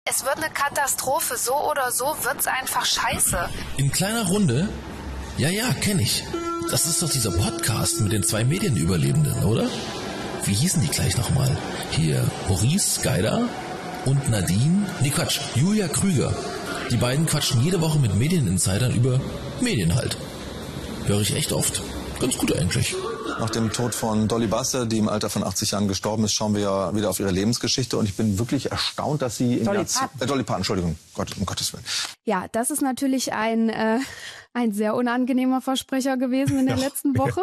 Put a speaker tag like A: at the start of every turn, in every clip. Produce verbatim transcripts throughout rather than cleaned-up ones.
A: Es wird eine Katastrophe. So oder so wird's einfach scheiße.
B: In kleiner Runde? Ja, ja, kenn ich. Das ist doch dieser Podcast mit den zwei Medienüberlebenden, oder? Wie hießen die gleich nochmal? Hier Maurice Geider und Nadine, nee Quatsch, Julia Krüger. Die beiden quatschen jede Woche mit Medieninsidern über Medien halt. Höre ich echt oft. Ganz gut eigentlich.
C: Nach dem Tod von Dolly Buster, die im Alter von achtzig Jahren gestorben ist, schauen wir ja wieder auf ihre Lebensgeschichte. Und ich bin wirklich erstaunt, dass sie...
D: Dolly
C: Parton. Äh, Dolly Parton, Entschuldigung, Gott, um Gottes Willen.
D: Ja, das ist natürlich ein, äh, ein sehr unangenehmer Versprecher gewesen in der ja. letzten Woche.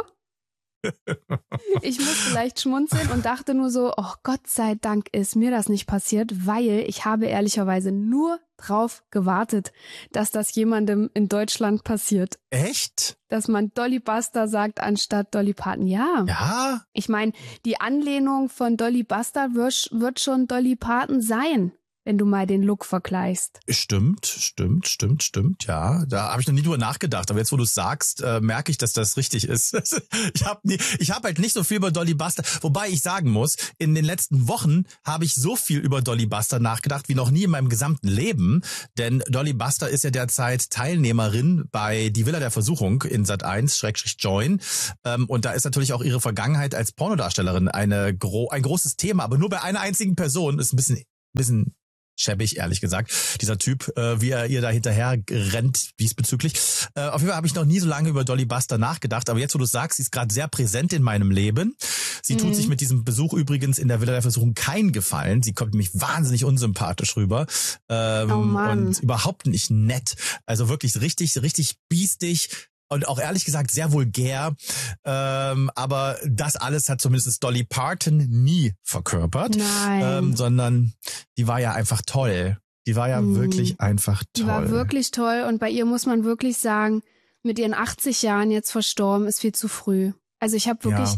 D: Ich musste leicht schmunzeln und dachte nur so, oh Gott sei Dank ist mir das nicht passiert, weil ich habe ehrlicherweise nur drauf gewartet, dass das jemandem in Deutschland passiert.
E: Echt?
D: Dass man Dolly Buster sagt anstatt Dolly Parton. Ja.
E: Ja?
D: Ich meine, die Anlehnung von Dolly Buster wird, wird schon Dolly Parton sein, wenn du mal den Look vergleichst.
E: Stimmt, stimmt, stimmt, stimmt, ja. Da habe ich noch nie drüber nachgedacht. Aber jetzt, wo du es sagst, äh, merke ich, dass das richtig ist. ich habe ich hab halt nicht so viel über Dolly Buster. Wobei ich sagen muss, in den letzten Wochen habe ich so viel über Dolly Buster nachgedacht wie noch nie in meinem gesamten Leben. Denn Dolly Buster ist ja derzeit Teilnehmerin bei Die Villa der Versuchung in Sat eins Schrägstrich Join. Ähm, und da ist natürlich auch ihre Vergangenheit als Pornodarstellerin eine gro- ein großes Thema. Aber nur bei einer einzigen Person. Ist ein bisschen, bisschen schäbig, ehrlich gesagt. Dieser Typ, äh, wie er ihr da hinterher rennt diesbezüglich. Äh, auf jeden Fall habe ich noch nie so lange über Dolly Buster nachgedacht. Aber jetzt, wo du sagst, sie ist gerade sehr präsent in meinem Leben. Sie mhm. tut sich mit diesem Besuch übrigens in der Villa der Versuchung keinen Gefallen. Sie kommt nämlich wahnsinnig unsympathisch rüber. Ähm,
D: oh Mann.
E: Und überhaupt nicht nett. Also wirklich richtig, richtig biestig. Und auch ehrlich gesagt sehr vulgär. Ähm, aber das alles hat zumindest Dolly Parton nie verkörpert.
D: Nein.
E: Ähm, sondern die war ja einfach toll. Die war ja hm. wirklich einfach toll.
D: Die war wirklich toll. Und bei ihr muss man wirklich sagen, mit ihren achtzig Jahren jetzt verstorben, ist viel zu früh. Also ich habe wirklich...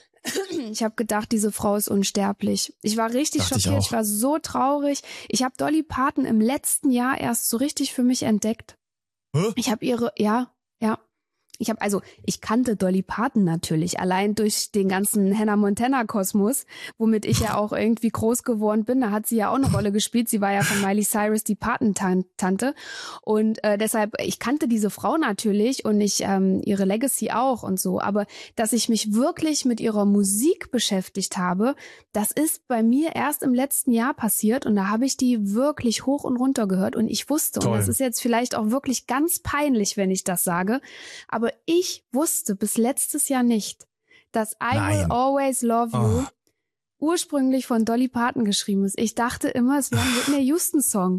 D: Ja. Ich habe gedacht, diese Frau ist unsterblich. Ich war richtig
E: Dachte
D: schockiert.
E: Ich,
D: ich war so traurig. Ich habe Dolly Parton im letzten Jahr erst so richtig für mich entdeckt.
E: Hä?
D: Ich habe ihre... Ja, ja. Ich habe also, ich kannte Dolly Parton natürlich, allein durch den ganzen Hannah Montana-Kosmos, womit ich ja auch irgendwie groß geworden bin. Da hat sie ja auch eine Rolle gespielt. Sie war ja von Miley Cyrus die Patentante. Und äh, deshalb, ich kannte diese Frau natürlich und ich ähm, ihre Legacy auch und so. Aber dass ich mich wirklich mit ihrer Musik beschäftigt habe, das ist bei mir erst im letzten Jahr passiert. Und da habe ich die wirklich hoch und runter gehört. Und ich wusste, Toll. Und das ist jetzt vielleicht auch wirklich ganz peinlich, wenn ich das sage, aber Aber ich wusste bis letztes Jahr nicht, dass I
E: Nein.
D: Will Always Love You
E: Oh.
D: ursprünglich von Dolly Parton geschrieben ist. Ich dachte immer, es wäre ein Whitney Houston-Song.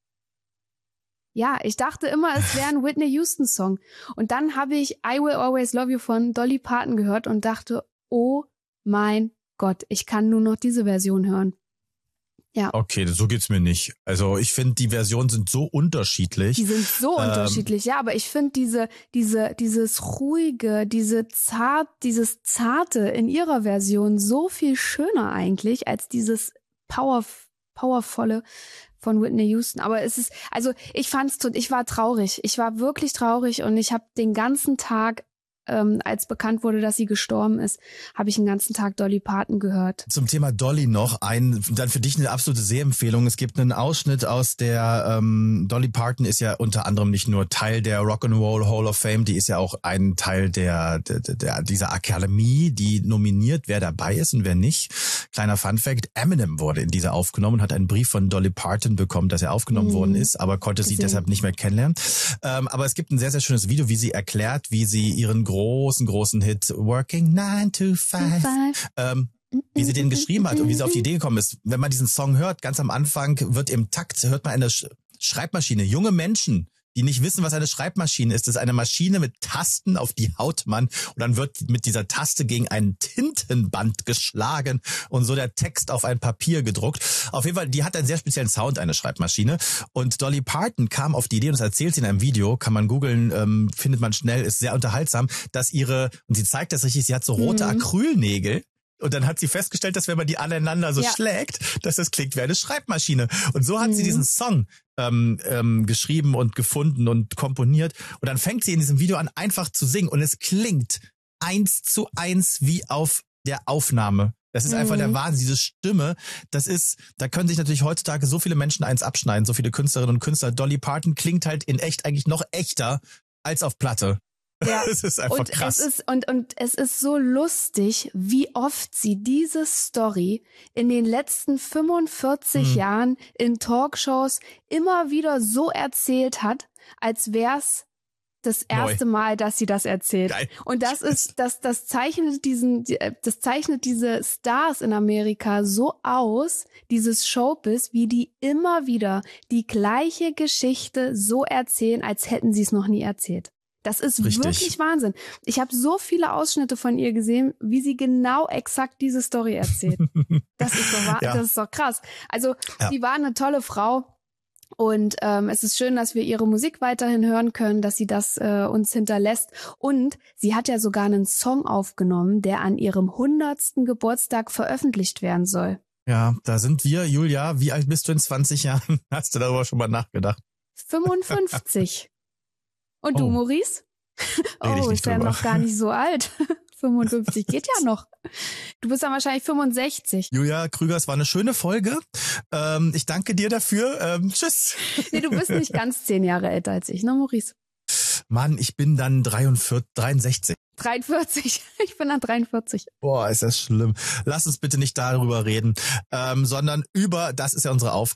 D: Ja, ich dachte immer, es wäre ein Whitney Houston-Song. Und dann habe ich I Will Always Love You von Dolly Parton gehört und dachte, oh mein Gott, ich kann nur noch diese Version hören. Ja.
E: Okay, so geht's mir nicht. Also ich finde, die Versionen sind so unterschiedlich.
D: Die sind so ähm, unterschiedlich, ja, aber ich finde diese, diese, dieses ruhige, diese zart, dieses zarte in ihrer Version so viel schöner eigentlich als dieses power, powervolle von Whitney Houston. Aber es ist, also ich fand's, ich war traurig. Ich war wirklich traurig und ich habe den ganzen Tag Ähm, als bekannt wurde, dass sie gestorben ist, habe ich den ganzen Tag Dolly Parton gehört.
E: Zum Thema Dolly noch ein, dann für dich eine absolute Sehempfehlung. Es gibt einen Ausschnitt aus der, ähm, Dolly Parton ist ja unter anderem nicht nur Teil der Rock'n'Roll Hall of Fame, die ist ja auch ein Teil der, der, der dieser Akademie, die nominiert, wer dabei ist und wer nicht. Kleiner Funfact, Eminem wurde in dieser aufgenommen und hat einen Brief von Dolly Parton bekommen, dass er aufgenommen mhm. worden ist, aber konnte sie
D: Gesehen.
E: deshalb nicht mehr kennenlernen. Ähm, aber es gibt ein sehr, sehr schönes Video, wie sie erklärt, wie sie ihren großen, großen Hit Working nine to five, ähm, wie sie den geschrieben hat und wie sie auf die Idee gekommen ist. Wenn man diesen Song hört, ganz am Anfang wird im Takt, hört man eine Sch- Schreibmaschine. Junge Menschen, die nicht wissen, was eine Schreibmaschine ist. Das ist eine Maschine mit Tasten, auf die haut man und dann wird mit dieser Taste gegen ein Tintenband geschlagen und so der Text auf ein Papier gedruckt. Auf jeden Fall, die hat einen sehr speziellen Sound, eine Schreibmaschine. Und Dolly Parton kam auf die Idee, und das erzählt sie in einem Video, kann man googeln, ähm, findet man schnell, ist sehr unterhaltsam, dass ihre, und sie zeigt das richtig, sie hat so rote
D: Mhm.
E: Acrylnägel. Und dann hat sie festgestellt, dass wenn man die aneinander so
D: Ja.
E: schlägt, dass das klingt wie eine Schreibmaschine. Und so hat
D: Mhm.
E: sie diesen Song ähm, ähm, geschrieben und gefunden und komponiert. Und dann fängt sie in diesem Video an, einfach zu singen. Und es klingt eins zu eins wie auf der Aufnahme Das ist einfach der Wahnsinn, diese Stimme, das ist, da können sich natürlich heutzutage so viele Menschen eins abschneiden, so viele Künstlerinnen und Künstler. Dolly Parton klingt halt in echt eigentlich noch echter als auf Platte.
D: Ja.
E: Das ist einfach
D: und
E: krass.
D: Es ist, und, und es ist so lustig, wie oft sie diese Story in den letzten fünfundvierzig
E: hm.
D: Jahren in Talkshows immer wieder so erzählt hat, als wär's das erste
E: Neu.
D: Mal, dass sie das erzählt.
E: Geil.
D: Und das ist, das, das zeichnet diesen, das zeichnet diese Stars in Amerika so aus, dieses Showbiz, wie die immer wieder die gleiche Geschichte so erzählen, als hätten sie es noch nie erzählt. Das ist
E: Richtig.
D: Wirklich Wahnsinn. Ich habe so viele Ausschnitte von ihr gesehen, wie sie genau exakt diese Story erzählt. Das ist doch,
E: Ja.
D: das ist doch krass. Also,
E: Ja.
D: sie war eine tolle Frau. Und ähm, es ist schön, dass wir ihre Musik weiterhin hören können, dass sie das äh, uns hinterlässt. Und sie hat ja sogar einen Song aufgenommen, der an ihrem hundertsten Geburtstag veröffentlicht werden soll.
E: Ja, da sind wir, Julia. Wie alt bist du in zwanzig Jahren? Hast du darüber schon mal nachgedacht?
D: fünfundfünfzig. Und du,
E: Oh.
D: Maurice?
E: Red ich
D: Oh,
E: nicht
D: ist ja
E: drüber.
D: noch gar nicht so alt. fünfundfünfzig geht ja noch. Du bist dann wahrscheinlich fünfundsechzig.
E: Julia Krüger, es war eine schöne Folge. Ähm, ich danke dir dafür. Ähm, tschüss.
D: Nee, du bist nicht ganz zehn Jahre älter als ich, ne, Maurice?
E: Mann, ich bin dann dreiundvierzig, dreiundsechzig.
D: dreiundvierzig. Ich bin dann dreiundvierzig.
E: Boah, ist das schlimm. Lass uns bitte nicht darüber reden, ähm, sondern über, das ist ja unsere Aufgabe.